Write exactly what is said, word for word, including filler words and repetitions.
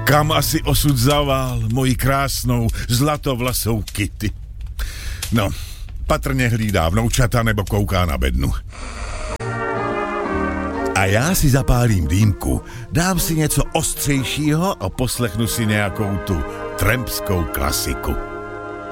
Kam asi osud zavál moji krásnou zlatovlasou Kitty? No, patrně hlídá vnoučata nebo kouká na bednu. A já si zapálím dýmku, dám si něco ostřejšího a poslechnu si nějakou tu trampskou klasiku.